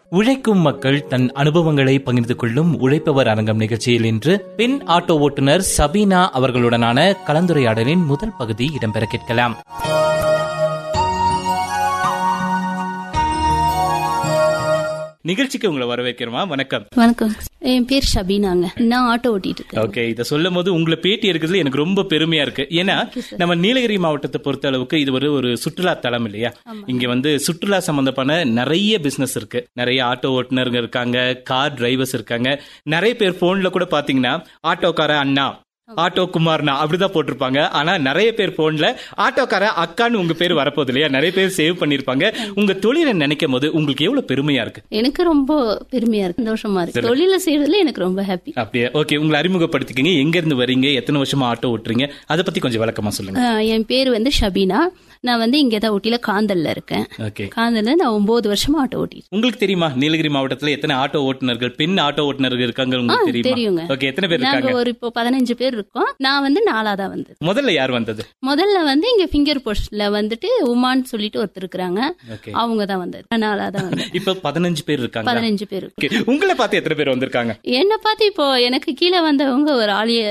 உழைக்கும் மக்கள் தன் அனுபவங்களை பகிர்ந்து கொள்ளும் உழைப்பவர் அரங்கம் நிகழ்ச்சியில் இன்று பெண் ஆட்டோ ஓட்டுநர் சபீனா அவர்களுடனான கலந்துரையாடலின் முதல் பகுதி இடம்பெற கேட்கலாம். நிகழ்ச்சிக்கு உங்களை வரவேற்கிறோமா? வணக்கம். வணக்கம். என் பேர் ஷபீனாங்க. நான் ஆட்டோ ஓட்டிட்டு இருக்கேன். ஓகே, இதை சொல்லும் போது உங்களை பேட்டி எடுக்கிறதுல எனக்கு ரொம்ப பெருமையா இருக்கு. ஏன்னா நம்ம நீலகிரி மாவட்டத்தை பொறுத்த அளவுக்கு இது ஒரு சுற்றுலா தலம் இல்லையா? இங்க சுற்றுலா சம்பந்தமான நிறைய பிசினஸ் இருக்கு. நிறைய ஆட்டோ ஓட்டுநர்கள் இருக்காங்க, கார் டிரைவர்ஸ் இருக்காங்க. நிறைய பேர் போன்ல கூட பாத்தீங்கன்னா ஆட்டோக்கார அண்ணா, ஆட்டோ குமார்னா அப்படிதான் போட்டிருப்பாங்க. ஆனா நிறைய பேர் போன்ல ஆட்டோக்கார அக்கான்னு உங்க பேர் வரப்போகுது இல்லையா? நிறைய பேர் சேவ் பண்ணிருப்பாங்க. உங்க தொழிலை நினைக்கும் போது உங்களுக்கு எவ்வளவு பெருமையா இருக்கு? எனக்கு ரொம்ப பெருமையா இருக்கு, சந்தோஷமா இருக்கு. தொழில செய்யறதுல எனக்கு ரொம்ப ஹாப்பி. அப்படியே. ஓகே, உங்களை அறிமுகப்படுத்திக்கங்க. எங்க இருந்து வரீங்க, எத்தனை வருஷமா ஆட்டோ ஓட்டுறீங்க, அதை பத்தி கொஞ்சம் விளக்கமா சொல்லுங்க. என் பேர் ஷபீனா. நான் இங்கதான் ஊட்டியில காந்தல்ல இருக்கேன். காந்தல்ல நான் 9 வருஷமா ஆட்டோ ஓட்டி. உங்களுக்கு தெரியுமா நீலகிரி மாவட்டத்துல எத்தனை ஆட்டோ ஓட்டுநர்கள், பெண் ஆட்டோ ஓட்டுநர்கள் இருக்காங்க? உங்களுக்கு தெரியுங்க. ஓகே, எத்தனை பேர் இருக்காங்க? ஒரு இப்போ 15 பேர் இருக்கோம். நான் 4ஆதான் வந்தது. முதல்ல யார் வந்தது? முதல்ல இங்க ஃபிங்கர் போஸ்ட்ல உமான்னு சொல்லிட்டு ஒருத்தர் இருக்காங்க. அவங்க தான் வந்தது. 4ஆதான் வந்தது. இப்ப 15 பேர் இருக்காங்க. 15 பேர். உங்களை பார்த்து எத்தனை பேர் வந்திருக்காங்க? என்ன பார்த்து இப்போ எனக்கு கீழே வந்தவங்க ஒரு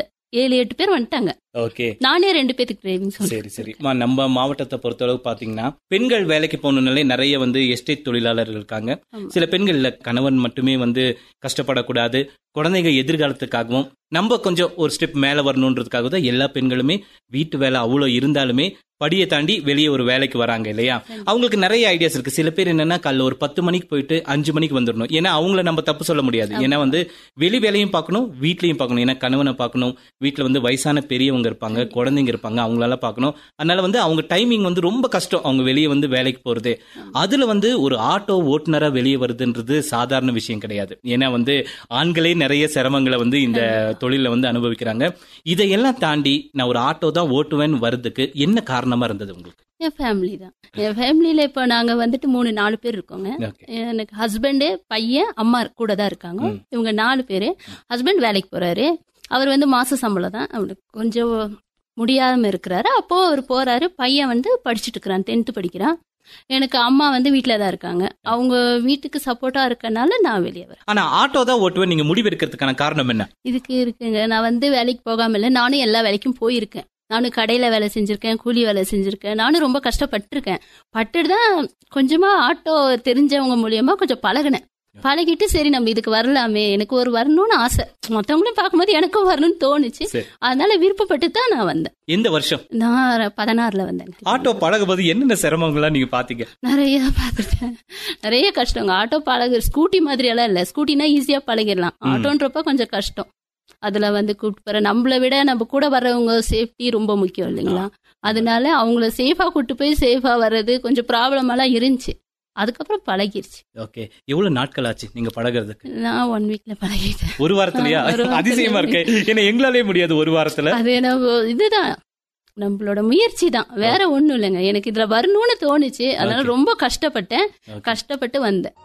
7-8 பேர் வந்துட்டாங்க. ஓகே, நானே 2 பேருக்கு டிரைவிங். சரி சரி. நம்ம மாவட்டத்தை பொறுத்த அளவு பாத்தீங்கன்னா பெண்கள் வேலைக்கு போகணும்னாலே நிறைய எஸ்டேட் தொழிலாளர்கள் இருக்காங்க. சில பெண்கள் கணவன் மட்டுமே கஷ்டப்படக்கூடாது, குழந்தைங்க எதிர்காலத்துக்காகவும் நம்ம கொஞ்சம் ஒரு ஸ்டெப் மேல வரணும்ன்றதுக்காக தான் எல்லா பெண்களுமே வீட்டு வேலை அவ்வளோ இருந்தாலுமே படியை தாண்டி வெளியே ஒரு வேலைக்கு வராங்க இல்லையா? அவங்களுக்கு நிறைய ஐடியாஸ் இருக்கு. சில பேர் என்னன்னா காலைல ஒரு 10 மணிக்கு போயிட்டு 5 மணிக்கு வந்துடணும். ஏன்னா அவங்கள நம்ம தப்பு சொல்ல முடியாது. ஏன்னா வெளி வேலையும் பார்க்கணும், வீட்லயும் பார்க்கணும். ஏன்னா கணவனை பார்க்கணும், வீட்டுல வயசான பெரியவங்க இருப்பாங்க, குழந்தைங்க இருப்பாங்க, அவங்களால பார்க்கணும். அதனால அவங்க டைமிங் ரொம்ப கஷ்டம். அவங்க வெளியே வேலைக்கு போறது. அதுல ஒரு ஆட்டோ ஓட்டுநரா வெளியே வருதுன்றது சாதாரண விஷயம் கிடையாது. ஏன்னா ஆண்களே நிறைய சிரமங்களை இந்த தொழில அனுபவிக்கிறாங்க. இதையெல்லாம் தாண்டி நான் ஒரு ஆட்டோ தான் ஓட்டுவேன் வருதுக்கு என்ன காரணமா இருந்தது உங்களுக்கு? என் ஃபேமிலி தான். என் ஃபேமிலியில இப்ப நாங்க 3-4 பேர் இருக்கோங்க. எனக்கு ஹஸ்பண்டு, பையன், அம்மா கூட தான் இருக்காங்க. இவங்க 4 பேரு. ஹஸ்பண்ட் வேலைக்கு போறாரு. அவர் மாச சம்பளம் தான். அவருக்கு கொஞ்சம் முடியாம இருக்கிறாரு. அப்போ அவர் போறாரு. பையன் படிச்சுட்டு இருக்கிறான், 10th படிக்கிறான். எனக்கு அம்மா வீட்டுல தான் இருக்காங்க. அவங்க வீட்டுக்கு சப்போர்ட்டா இருக்கனால நான் வெளியே வரேன். ஆனா ஆட்டோ தான் ஓட்டுவேன் நீங்க முடிவு எடுக்கிறதுக்கான காரணம் என்ன? இதுக்கு இருக்குங்க. நான் வேலைக்கு போகாம இல்ல, நானும் எல்லா வேலைக்கும் போயிருக்கேன். நானும் கடையில வேலை செஞ்சிருக்கேன், கூலி வேலை செஞ்சிருக்கேன். நானும் ரொம்ப கஷ்டப்பட்டிருக்கேன். பட்டுட்டு தான் கொஞ்சமா ஆட்டோ தெரிஞ்சவங்க மூலியமா கொஞ்சம் பழகினேன். பழகிட்டு சரி நம்ம இதுக்கு வரலாமே, எனக்கு ஒரு வரணும்னு ஆசை. மத்தவங்களையும் பார்க்கும்போது எனக்கும் வரணும்னு தோணுச்சு. அதனால விருப்பப்பட்டு தான் நான் வந்தேன். எந்த வருஷம்? நான் 16ல வந்தேன். ஆட்டோ பழகும்போது என்னென்ன சிரமங்களா நீங்க பாத்தீங்க? நிறைய பாத்துட்டேன். நிறைய கஷ்டங்க. ஆட்டோ பழகு ஸ்கூட்டி மாதிரி எல்லாம் இல்ல. ஸ்கூட்டினா ஈஸியா பழகிடலாம். ஆட்டோன்றப்ப கொஞ்சம் கஷ்டம். அதுல கூப்பிட்டு போற நம்மளை விட நம்ம கூட வர்றவங்க சேஃப்டி ரொம்ப முக்கியம் இல்லைங்களா? அதனால அவங்கள சேஃபா கூட்டு போய் சேஃபா வர்றது கொஞ்சம் ப்ராப்ளம் எல்லாம் இருந்துச்சு. அதுக்கப்புறம் பழகிருச்சு. ஓகே, எவ்வளவு நாட்கள் ஆச்சு நீங்க பழகிறதுக்கு? நான் 1 வீக்ல பழகிட்டேன். ஒரு வாரத்திலயா? அதிசயமா இருக்கு. ஏன்னா எங்களாலே முடியாது ஒரு வாரத்துல. அது இதுதான் நம்மளோட முயற்சி தான், வேற ஒண்ணும் இல்லைங்க. எனக்கு இதுல வரணும்னு தோணுச்சு. அதனால ரொம்ப கஷ்டப்பட்டேன். கஷ்டப்பட்டு வந்தேன்.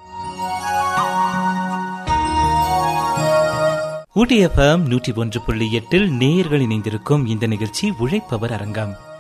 ஊட்டி FM 101.8 நேயர்கள் இணைந்திருக்கும் இந்த நிகழ்ச்சி உழைப்பவர் அரங்கம்.